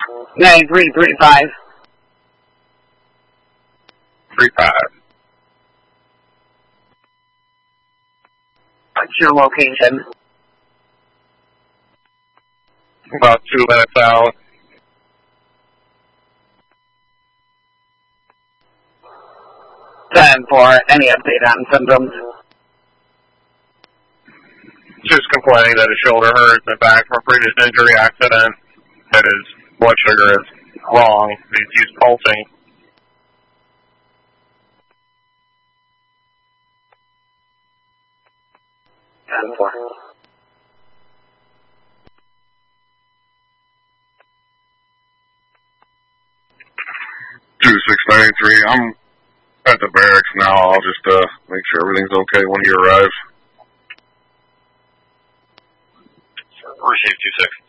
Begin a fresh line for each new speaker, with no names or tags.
9335.
35.
What's your location?
About 2 minutes out.
For any update on symptoms?
Just complaining that his shoulder hurts and back from a previous injury accident, that his blood sugar is wrong, he's pulsing.
Two 693. I'm at the barracks now. I'll just make sure everything's okay when he arrives.
Receive 26.